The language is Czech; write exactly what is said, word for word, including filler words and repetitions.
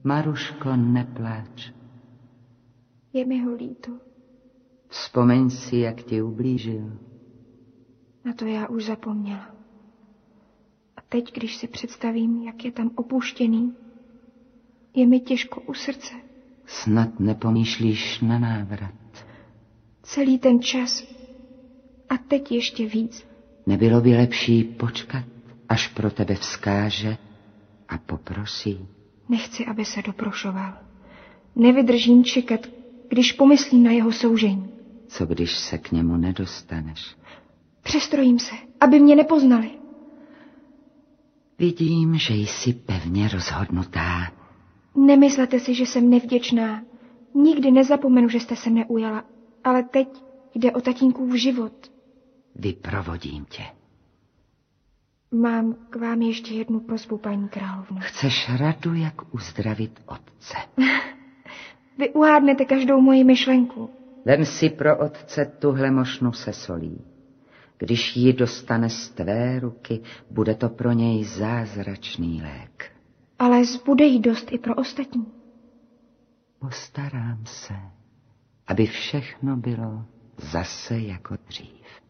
Maruško, nepláč. Je mi ho líto. Vzpomeň si, jak ti ublížil. Na to já už zapomněla. A teď, když si představím, jak je tam opuštěný, je mi těžko u srdce. Snad nepomýšlíš na návrat. Celý ten čas. A teď ještě víc. Nebylo by lepší počkat, až pro tebe vzkáže a poprosí? Nechci, aby se doprošoval. Nevydržím čekat, když pomyslím na jeho soužení. Co když se k němu nedostaneš? Přestrojím se, aby mě nepoznali. Vidím, že jsi pevně rozhodnutá. Nemyslete si, že jsem nevděčná. Nikdy nezapomenu, že jste se mne ujala. Ale teď jde o tatínkův život. Vyprovodím tě. Mám k vám ještě jednu prosbu, paní královno. Chceš radu, jak uzdravit otce? Vy uhádnete každou moji myšlenku. Vem si pro otce tuhle mošnu se solí. Když ji dostane z tvé ruky, bude to pro něj zázračný lék. Ale zbude jí dost i pro ostatní. Postarám se, aby všechno bylo zase jako dřív.